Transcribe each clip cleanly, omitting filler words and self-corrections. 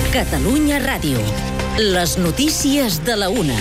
Catalunya Ràdio. Les notícies de la una.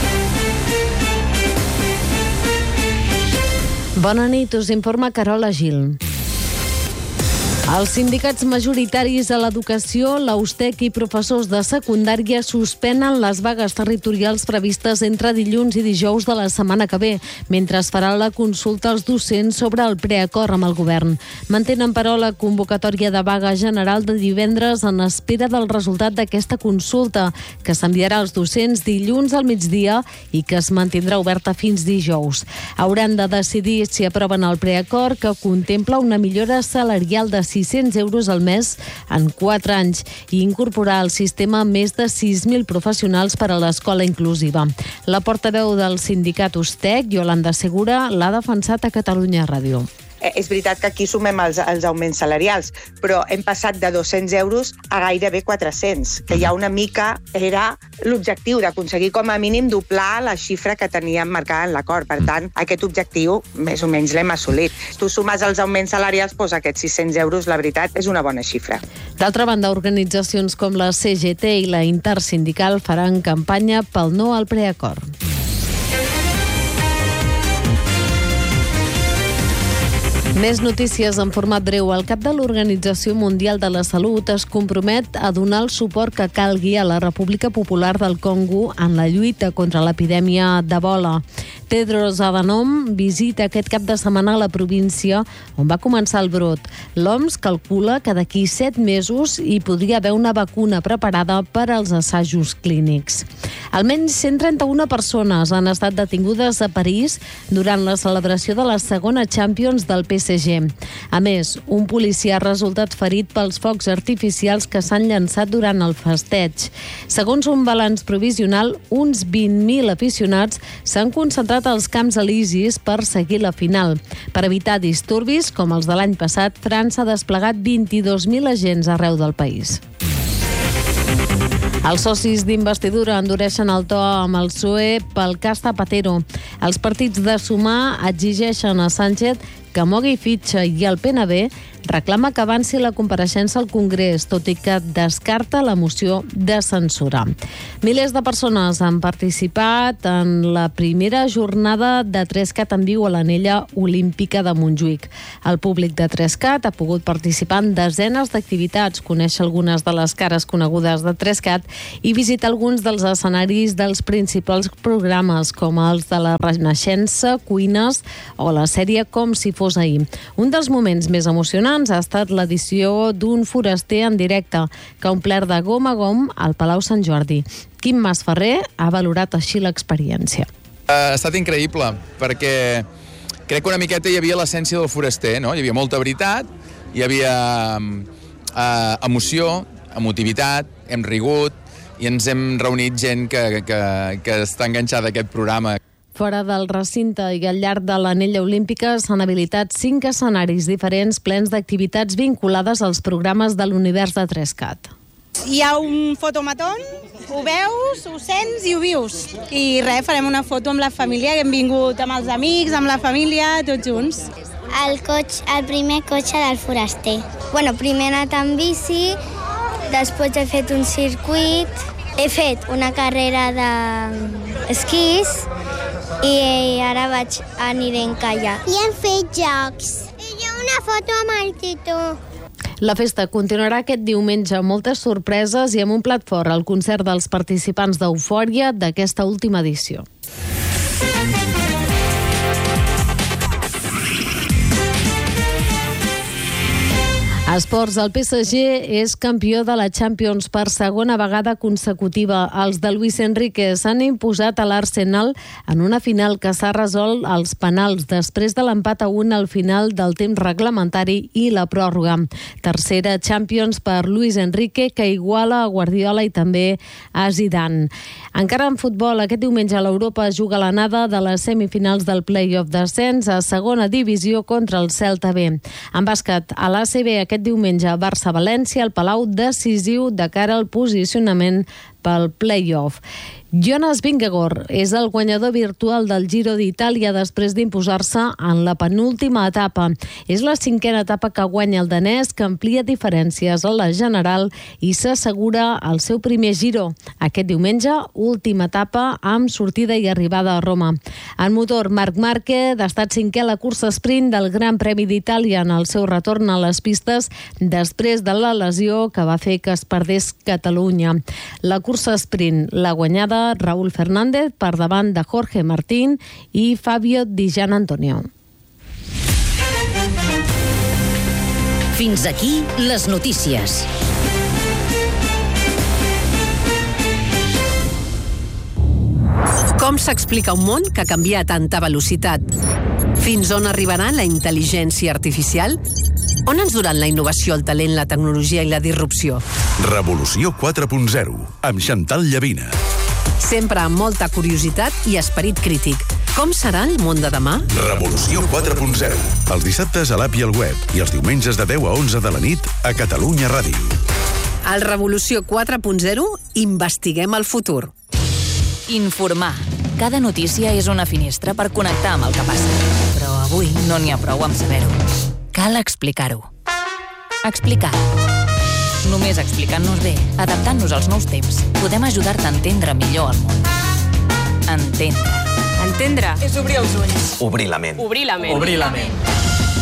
Bona nit, us informa Carola Gil. Els sindicats majoritaris a l'educació, l'Austec i professors de secundària suspenen les vagues territorials previstes entre dilluns i dijous de la setmana que ve, mentre es farà la consulta als docents sobre el preacord amb el govern. Mantenen, però, la convocatòria de vaga general de divendres en espera del resultat d'aquesta consulta, que s'enviarà als docents dilluns al migdia i que es mantindrà oberta fins dijous. Hauran de decidir si aproven el preacord, que contempla una millora salarial de 600 euros al mes en 4 anys i incorporar al sistema més de 6.000 professionals per a l'escola inclusiva. La portaveu del sindicat Austec, Yolanda Segura, l'ha defensat a Catalunya Ràdio. És veritat que aquí sumem els augments salarials, però hem passat de 200 euros a gairebé 400, que ja una mica era l'objectiu d'aconseguir com a mínim doblar la xifra que teníem marcada en l'acord. Per tant, aquest objectiu més o menys l'hem assolit. Si tu sumes els augments salarials, doncs aquests 600 euros, la veritat, és una bona xifra. D'altra banda, organitzacions com la CGT i la Intersindical faran campanya pel no al preacord. Més notícies en format breu. El cap de l'Organització Mundial de la Salut es compromet a donar el suport que calgui a la República Popular del Congo en la lluita contra l'epidèmia d'Ebola. Tedros Adhanom visita aquest cap de setmana a la província on va començar el brot. L'OMS calcula que d'aquí 7 mesos hi podria haver una vacuna preparada per als assajos clínics. Almenys 131 persones han estat detingudes a París durant la celebració de la segona Champions del PSG. A més, un policia ha resultat ferit pels focs artificials que s'han llançat durant el festeig. Segons un balanç provisional, uns 20.000 aficionats s'han concentrat als Camps Elisis per seguir la final. Per evitar disturbis, com els de l'any passat, França ha desplegat 22.000 agents arreu del país. Els socis d'investidura endureixen el to amb el PSOE pel cas Zapatero. Els partits de Sumar exigeixen a Sánchez que mogui fitxa i el PNB reclama que avanci la compareixença al Congrés, tot i que descarta la moció de censura. Milers de persones han participat en la primera jornada de Trescat en viu a l'Anella Olímpica de Montjuïc. El públic de Trescat ha pogut participar en desenes d'activitats, conèixer algunes de les cares conegudes de Trescat i visitar alguns dels escenaris dels principals programes, com els de la Renaixença, Cuines o la sèrie Com si fos ahir. Un dels moments més emocionants ha estat l'edició d'un foraster en directe que ha omplert de gom a gom al Palau Sant Jordi. Quim Masferrer ha valorat així l'experiència. Ha estat increïble, perquè crec que una miqueta hi havia l'essència del foraster, no? Hi havia molta veritat, hi havia emoció, emotivitat, hem rigut i ens hem reunit gent que està enganxada a aquest programa. Fora del recinte i al llarg de l'Anella Olímpica s'han habilitat 5 escenaris diferents plens d'activitats vinculades als programes de l'univers de Trescat. Hi ha un fotomaton, ho veus, ho sents i ho vius. I res, farem una foto amb la família, que hem vingut amb els amics, amb la família, tots junts. El primer cotxe del foraster. Primer he anat amb bici, després he fet un circuit, he fet una carrera d'esquís, i ara aniré en caiac. I hem fet jocs. I hi ha una foto amb el Tito. La festa continuarà aquest diumenge amb moltes sorpreses i amb un plat fort al concert dels participants d'Eufòria d'aquesta última edició. Esports, el PSG és campió de la Champions per segona vegada consecutiva. Els de Luis Enrique s'han imposat a l'Arsenal en una final que s'ha resolt als penals després de l'empat a 1 al final del temps reglamentari i la pròrroga. Tercera Champions per Luis Enrique, que iguala a Guardiola i també a Zidane. Encara en futbol, aquest diumenge l'Europa juga l'anada de les semifinals del play-off d'ascens a segona divisió contra el Celta B. En bàsquet, a l'ACB aquest diumenge Barça-València al Palau, decisiu de cara al posicionament pel play-off. Jonas Vingegaard és el guanyador virtual del Giro d'Itàlia després d'imposar-se en la penúltima etapa. És la 5a etapa que guanya el danès, que amplia diferències a la general i s'assegura el seu primer Giro. Aquest diumenge, última etapa amb sortida i arribada a Roma. En motor, Marc Márquez ha estat 5è a la cursa sprint del Gran Premi d'Itàlia en el seu retorn a les pistes després de la lesió que va fer que es perdés Catalunya. La cursa sprint l'ha guanyada Raúl Fernández per davant de Jorge Martín i Fabio Di Gianantonio. Fins aquí les notícies. Com s'explica un món que canvia a tanta velocitat? Fins on arribarà la intel·ligència artificial? On ens duran la innovació, el talent, la tecnologia i la disrupció? Revolució 4.0, amb Chantal Llavina. Sempre amb molta curiositat i esperit crític. Com serà el món de demà? Revolució 4.0, els dissabtes a l'app i al web i els diumenges de 10 a 11 de la nit a Catalunya Ràdio. Al Revolució 4.0 investiguem el futur. Informar. Cada notícia és una finestra per connectar amb el que passa. Però avui no n'hi ha prou amb saber-ho. Cal explicar-ho. Explicar. Només explicant-nos bé, adaptant-nos als nous temps, podem ajudar-te a entendre millor el món. Entendre. Entendre és obrir els ulls. Obrir la ment. Obrir la ment. Obrir la ment.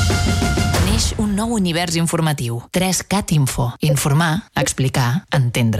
Neix un nou univers informatiu. 3CAT Info. Informar, explicar, entendre.